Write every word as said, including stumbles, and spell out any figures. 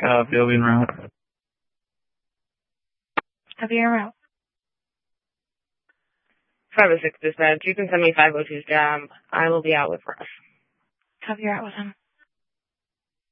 Uh, building route. Copy your route. five oh six dispatch. You can send me five oh two's job. I will be out with Russ. Copy your route with him.